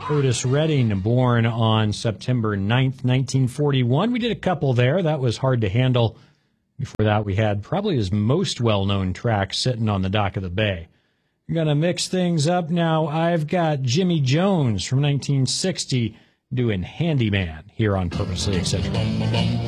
Otis Redding, born on September 9th, 1941. We did a couple there. That was Hard to Handle. Before that, we had probably his most well-known track, Sitting on the Dock of the Bay. I'm going to mix things up now. I've got Jimmy Jones from 1960 doing Handyman here on Purposely Eccentric.